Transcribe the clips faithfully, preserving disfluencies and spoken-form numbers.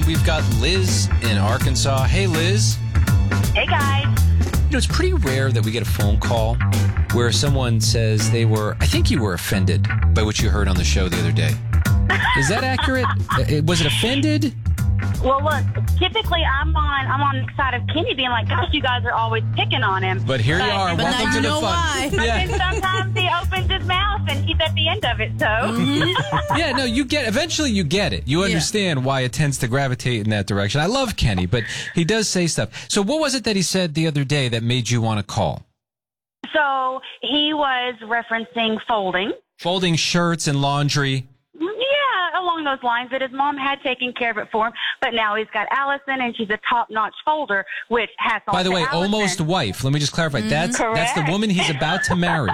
and we've got Liz in Arkansas. Hey, Liz. Hey, guys. You know, it's pretty rare that we get a phone call where someone says they were, I think you were offended by what you heard on the show the other day. Is that accurate? Uh, Was it offended? Well, look, typically I'm on I'm on the side of Kenny being like, gosh, you guys are always picking on him. But here But- you are. but Welcome now to you the know fun. why. But Yeah. then sometimes he opens his mouth and he's at the end of it, so. Mm-hmm. Yeah, no, you get, eventually you get it. You understand why it tends to gravitate in that direction. I love Kenny, but he does say stuff. So what was it that he said the other day that made you want to call? So he was referencing folding. Folding shirts and laundry. Yeah, along those lines, that his mom had taken care of it for him, but now he's got Allison, and she's a top-notch folder, which hats off By the to way, Allison. almost wife. Let me just clarify. That's that's the Correct. woman he's about to marry.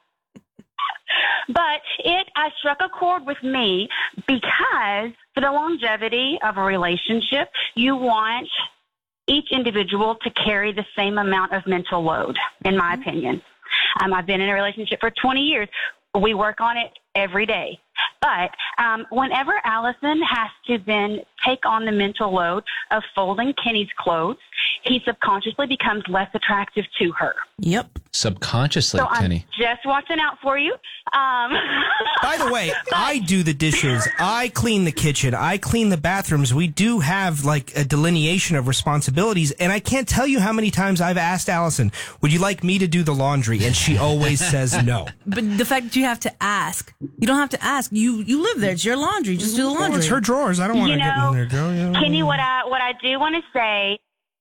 But it, I struck a chord with me because for the longevity of a relationship, you want each individual to carry the same amount of mental load, in my opinion. Um, I've been in a relationship for twenty years. We work on it every day. But um, whenever Allison has to then take on the mental load of folding Kenny's clothes, he subconsciously becomes less attractive to her. Yep. Subconsciously, So Kenny. I'm just watching out for you. Um, By the way, I do the dishes. I clean the kitchen. I clean the bathrooms. We do have like a delineation of responsibilities. And I can't tell you how many times I've asked Allison, would you like me to do the laundry? And she always says no. But the fact that you have to ask, you don't have to ask. You you live there. It's your laundry. Just do the Oh, laundry. it's her drawers. I don't want You to get know, in there, girl. You know? Kenny, what I what I do want to say,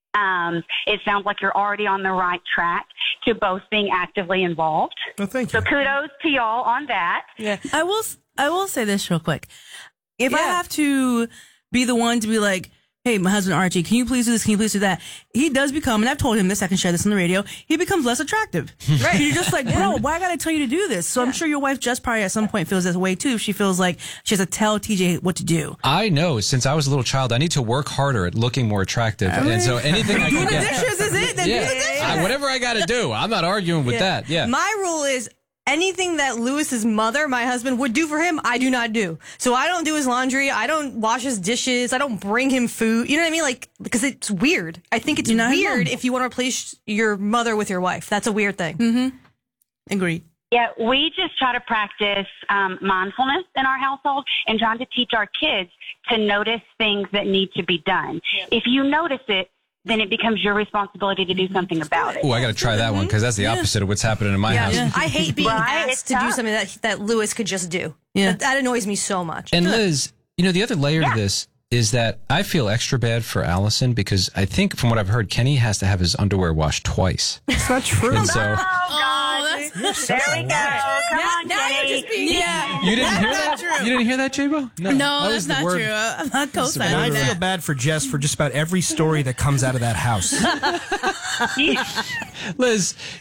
um, it sounds like you're already on the right track to both being actively involved. Oh, thank you. So kudos to y'all on that. Yeah. I will s- I will say this real quick. If I Yeah. have to be the one to be like, hey, my husband Archie, can you please do this? Can you please do that? He does become, and I've told him this, I can share this on the radio, he becomes less attractive. Right. You're just like, bro, why I gotta tell you to do this? So I'm sure your wife just probably at some point feels this way too. She feels like she has to tell T J what to do. I know. Since I was a little child, I need to work harder at looking more attractive. And so anything I Doing can the get. dishes is it? Then do the Yeah, dishes. I- whatever I got to do. I'm not arguing with that. Yeah. My rule is anything that Lewis's mother, my husband, would do for him, I do not do. So I don't do his laundry. I don't wash his dishes. I don't bring him food. You know what I mean? Like, because it's weird. I think it's You're not his weird mom. if you want to replace your mother with your wife. That's a weird thing. Mm-hmm. Agreed. Yeah, we just try to practice um, mindfulness in our household and trying to teach our kids to notice things that need to be done. If you notice it, then it becomes your responsibility to do something about it. Oh, I got to try that one because that's the opposite of what's happening in my house. Yeah. I hate being Right, it's asked to do tough. something that that Lewis could just do. Yeah. That, that annoys me so much. And Liz, you know, the other layer to this is that I feel extra bad for Allison because I think from what I've heard, Kenny has to have his underwear washed twice. It's not true. And so Oh, God. There we go. Come now, on, now Kenny. you're just being Yeah. you didn't hear That's that? not true. You didn't hear that, J-Bo? No, that that's was the not word. true. Uh, I'm not And co-signing I that. feel bad for Jess for just about every story that comes out of that house. Liz,